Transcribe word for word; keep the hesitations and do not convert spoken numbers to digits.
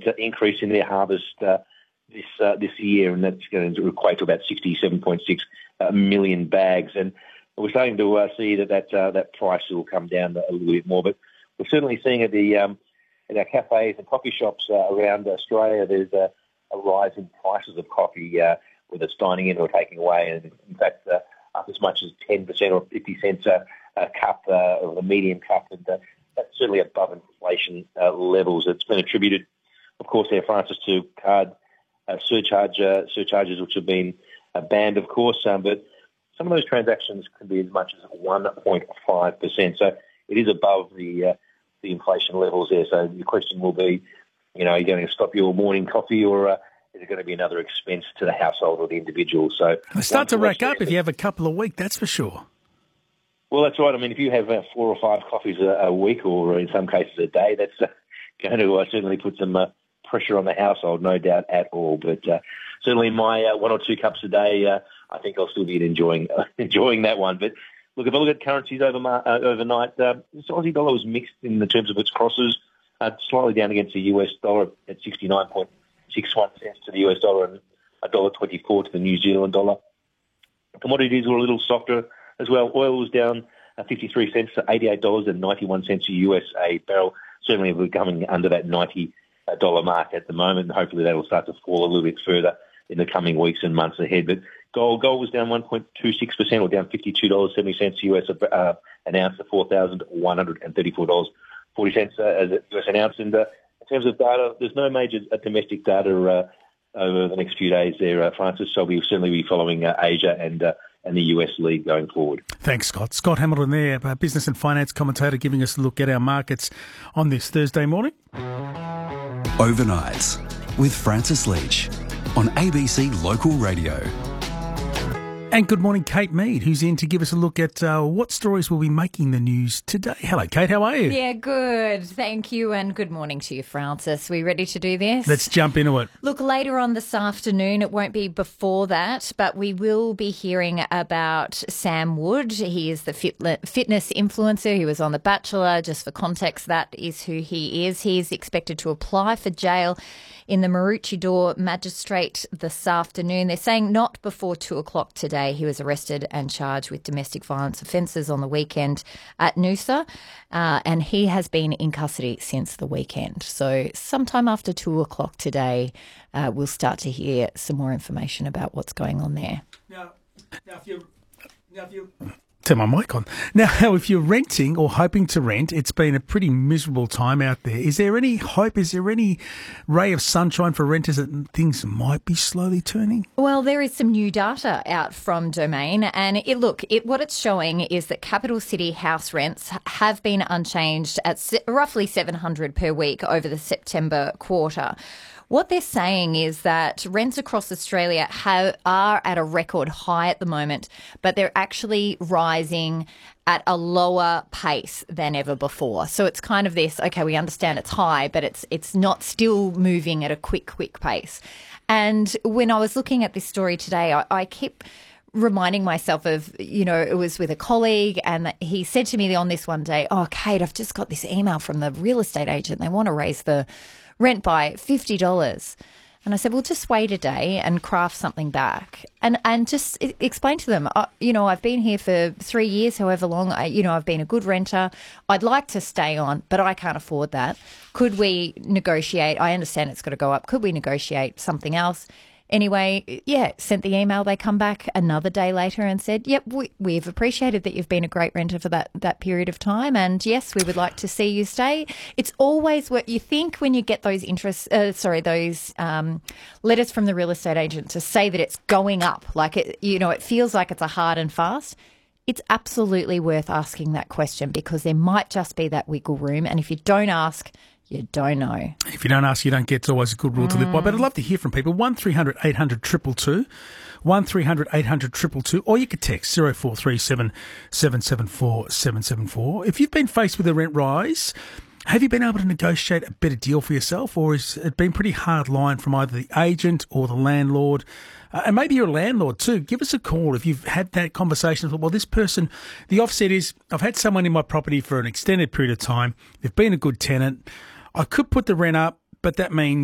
uh, increase in their harvest uh, this uh, this year, and that's going to equate to about sixty-seven point six uh, million bags. And we're starting to uh, see that that, uh, that price will come down a little bit more. But we're certainly seeing at the um, at our cafes and coffee shops uh, around Australia, there's a, a rise in prices of coffee, uh, whether it's dining in or taking away. And in fact, uh, up as much as ten percent or fifty cents a, a cup, uh, or the medium cup. And uh, that's certainly above inflation uh, levels. It's been attributed, of course, there, Francis, to card uh, surcharge uh, surcharges, which have been uh, banned, of course, um, but some of those transactions can be as much as one point five percent. So it is above the uh, the inflation levels there. So the question will be, you know, are you going to stop your morning coffee, or uh, is it going to be another expense to the household or the individual? So they start to rack up if you have a couple a week, that's for sure. Well, that's right. I mean, if you have uh, four or five coffees a, a week, or in some cases a day, that's uh, going to uh, certainly put some uh, pressure on the household, no doubt at all. But uh, certainly my uh, one or two cups a day, uh, I think I'll still be enjoying uh, enjoying that one. But look, if I look at currencies over, uh, overnight, uh, this Aussie dollar was mixed in the terms of its crosses, uh, slightly down against the U S dollar at sixty-nine point six one cents to the U S dollar and one dollar twenty-four to the New Zealand dollar. Commodities were a little softer as well. Oil was down uh, fifty-three cents to eighty-eight dollars and ninety-one cents a U S a barrel. Certainly we're coming under that ninety dollars mark at the moment, and hopefully that will start to fall a little bit further in the coming weeks and months ahead. But gold gold was down one point two six percent, or down fifty-two dollars and seventy cents U S uh, an ounce to four thousand one hundred thirty-four dollars and forty cents uh, as a U S an ounce. And uh, in terms of data, there's no major uh, domestic data uh, over the next few days there, uh, Francis, so we'll certainly be following uh, Asia and uh, and the U S league going forward. Thanks, Scott. Scott Hamilton there, a business and finance commentator, giving us a look at our markets on this Thursday morning. Overnights with Francis Leach on A B C Local Radio. And good morning, Kate Mead, who's in to give us a look at uh, what stories will be making the news today. Hello, Kate. How are you? Yeah, good. Thank you, and good morning to you, Francis. We ready to do this? Let's jump into it. Look, later on this afternoon, it won't be before that, but we will be hearing about Sam Wood. He is the fit- fitness influencer. He was on The Bachelor. Just for context, that is who he is. He is expected to apply for jail in the Maroochydore Magistrate this afternoon. They're saying not before two o'clock today. He was arrested and charged with domestic violence offences on the weekend at Noosa, uh, and he has been in custody since the weekend. So sometime after two o'clock today, uh, we'll start to hear some more information about what's going on there. Now, now if you... Now if you Turn my mic on. Now, if you're renting or hoping to rent, it's been a pretty miserable time out there. Is there any hope? Is there any ray of sunshine for renters that things might be slowly turning? Well, there is some new data out from Domain, and it, look, it, what it's showing is that capital city house rents have been unchanged at se- roughly seven hundred per week over the September quarter. What they're saying is that rents across Australia have, are at a record high at the moment, but they're actually rising at a lower pace than ever before. So it's kind of this, okay, we understand it's high, but it's it's not still moving at a quick, quick pace. And when I was looking at this story today, I, I keep reminding myself of, you know, it was with a colleague, and he said to me on this one day, oh, Kate, I've just got this email from the real estate agent. They want to raise the rent by fifty dollars. And I said, well, just wait a day and craft something back. And and just explain to them, uh, you know, I've been here for three years, however long, I, you know, I've been a good renter. I'd like to stay on, but I can't afford that. Could we negotiate? I understand it's got to go up. Could we negotiate something else? Anyway, yeah, sent the email. They come back another day later and said, yep, we, we've appreciated that you've been a great renter for that, that period of time. And yes, we would like to see you stay. It's always what you think when you get those interest, uh, sorry, those um, letters from the real estate agent to say that it's going up. Like, it, you know, it feels like it's a hard and fast. It's absolutely worth asking that question, because there might just be that wiggle room. And if you don't ask, you don't know. If you don't ask, you don't get. It's always a good rule mm. to live by. But I'd love to hear from people. one three hundred eight hundred two two two, one three hundred eight hundred two two two, or you could text zero four three seven seven seven four seven seven four. If you've been faced with a rent rise, have you been able to negotiate a better deal for yourself, or has it been pretty hard line from either the agent or the landlord? Uh, and maybe you're a landlord too. Give us a call if you've had that conversation. Well, this person, the offset is, I've had someone in my property for an extended period of time. They've been a good tenant. I could put the rent up, but that means